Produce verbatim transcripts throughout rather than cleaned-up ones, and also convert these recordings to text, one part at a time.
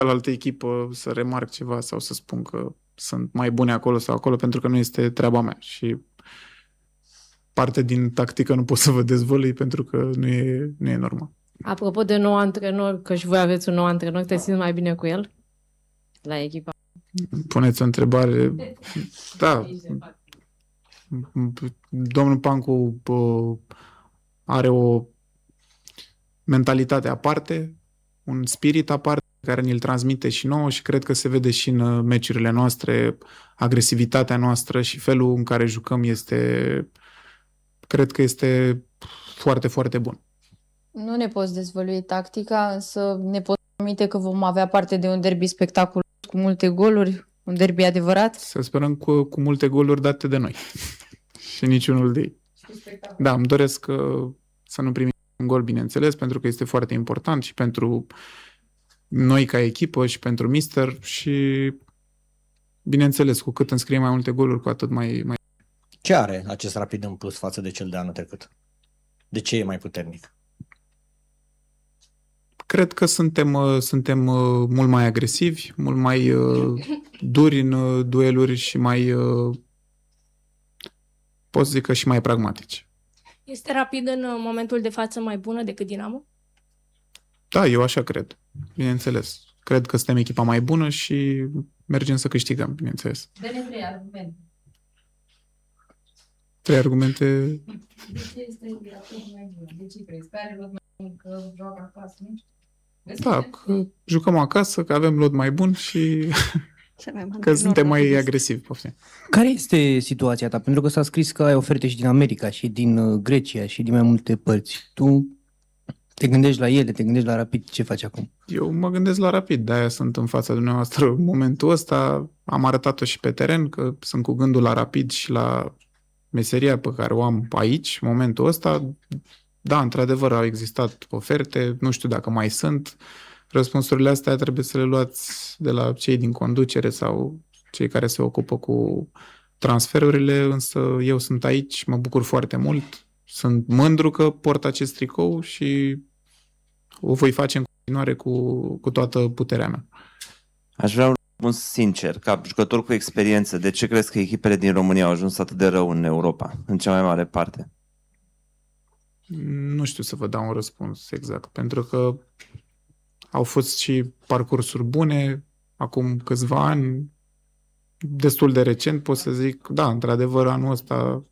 cealaltă echipă să remarc ceva sau să spun că sunt mai bune acolo sau acolo, pentru că nu este treaba mea. Și parte din tactică nu pot să vă dezvălui pentru că nu e, nu e normal. Apropo de nou antrenor, că și voi aveți un nou antrenor, te simți mai bine cu el la echipa? Puneți o întrebare. Da. Domnul Pancu are o mentalitate aparte, un spirit aparte care ni-l transmite și nouă și cred că se vede și în meciurile noastre, agresivitatea noastră și felul în care jucăm este, cred că este foarte, foarte bun. Nu ne poți dezvălui tactica, însă ne poți promite că vom avea parte de un derby spectaculos cu multe goluri, un derby adevărat? Să sperăm cu, cu multe goluri date de noi și niciunul de ei. Da, îmi doresc uh, să nu primim un gol, bineînțeles, pentru că este foarte important și pentru noi ca echipă și pentru mister și, bineînțeles, cu cât înscriem mai multe goluri, cu atât mai... mai... Ce are acest Rapid în plus față de cel de anul trecut? De ce e mai puternic? Cred că suntem, suntem mult mai agresivi, mult mai uh, duri în uh, dueluri și mai, uh, pot zic că și mai pragmatici. Este Rapid în momentul de față mai bună decât Dinamo? Da, eu așa cred, bineînțeles. Cred că suntem echipa mai bună și mergem să câștigăm, bineînțeles. Dă-ne trei argumente. Trei argumente... De ce este Rapid mai bună? De ce crezi? Care lot mai bun că joacă acasă? Nu știu. Da, că jucăm acasă, că avem lot mai bun și că suntem mai agresivi. Poftim. Care este situația ta? Pentru că s-a scris că ai oferte și din America, și din Grecia, și din mai multe părți. Tu te gândești la ele, te gândești la Rapid, ce faci acum? Eu mă gândesc la Rapid, de-aia sunt în fața dumneavoastră în momentul ăsta. Am arătat-o și pe teren, că sunt cu gândul la Rapid și la meseria pe care o am aici, în momentul ăsta. Da, într-adevăr au existat oferte, nu știu dacă mai sunt. Răspunsurile astea trebuie să le luați de la cei din conducere sau cei care se ocupă cu transferurile, însă eu sunt aici, mă bucur foarte mult, sunt mândru că port acest tricou și o voi face în continuare cu, cu toată puterea mea. Aș vrea un răspuns sincer, ca jucător cu experiență, de ce crezi că echipele din România au ajuns atât de rău în Europa, în cea mai mare parte? Nu știu să vă dau un răspuns exact, pentru că au fost și parcursuri bune, acum câțiva ani, destul de recent pot să zic, da, într-adevăr anul ăsta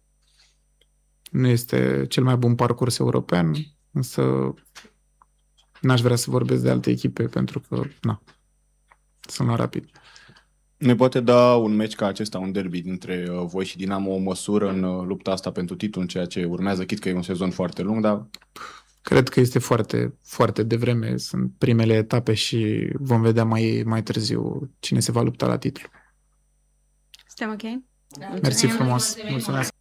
nu este cel mai bun parcurs european, însă n-aș vrea să vorbesc de alte echipe pentru că, na, sunt la Rapid. Ne poate da un meci ca acesta, un derby dintre voi și Dinamo, o măsură în lupta asta pentru titlu, în ceea ce urmează, chit că e un sezon foarte lung, dar... Cred că este foarte, foarte devreme, sunt primele etape și vom vedea mai, mai târziu cine se va lupta la titlu. Suntem ok? Mersi frumos, mulțumesc!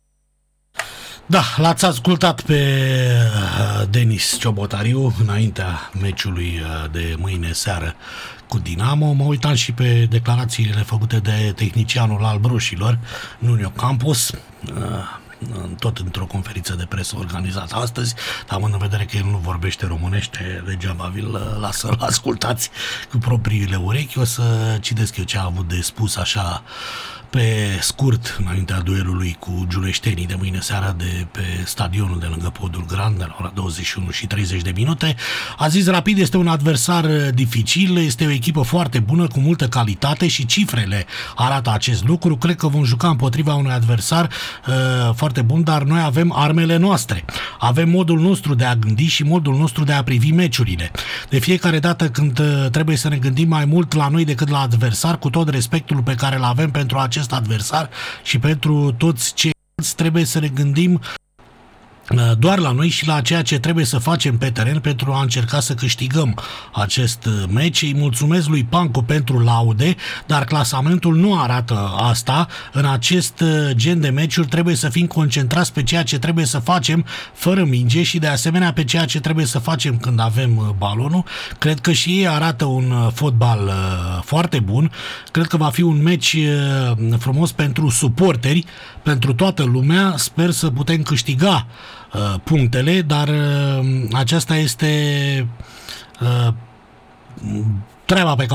Da, l-ați ascultat pe Denis Ciobotariu înaintea meciului de mâine seară cu Dinamo. Mă uitam și pe declarațiile făcute de tehnicianul albroșilor, Nuno Campos, tot într-o conferință de presă organizată astăzi, dar având în vedere că el nu vorbește românește, degeaba vi-l las să-l ascultați cu propriile urechi. O să citesc eu ce a avut de spus așa pe scurt înaintea duelului cu giuleștenii de mâine seara de pe stadionul de lângă Podul Grand, de la ora douăzeci și unu și treizeci de minute. A zis: Rapid este un adversar dificil, este o echipă foarte bună, cu multă calitate și cifrele arată acest lucru. Cred că vom juca împotriva unui adversar uh, foarte bun, dar noi avem armele noastre. Avem modul nostru de a gândi și modul nostru de a privi meciurile. De fiecare dată când uh, trebuie să ne gândim mai mult la noi decât la adversar, cu tot respectul pe care îl avem pentru acest adversar și pentru toți ceilalți, trebuie să ne gândim doar la noi și la ceea ce trebuie să facem pe teren pentru a încerca să câștigăm acest meci. Îi mulțumesc lui Pancu pentru laude, dar clasamentul nu arată asta. În acest gen de meciuri trebuie să fim concentrați pe ceea ce trebuie să facem fără minge și de asemenea pe ceea ce trebuie să facem când avem balonul. Cred că și ei arată un fotbal foarte bun. Cred că va fi un meci frumos pentru suporteri, pentru toată lumea. Sper să putem câștiga punctele, dar uh, aceasta este uh, treaba pe care